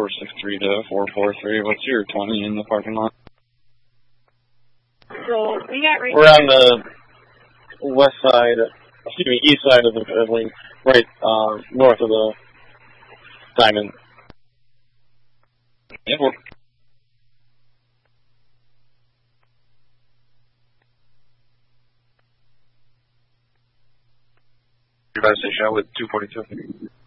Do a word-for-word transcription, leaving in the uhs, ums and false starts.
four six three to four four three. What's your twenty in the parking lot? So we got right. We're on the west side, excuse me, east side of the building, right uh, north of the diamond. Yeah, we're Your best shot with two forty-two.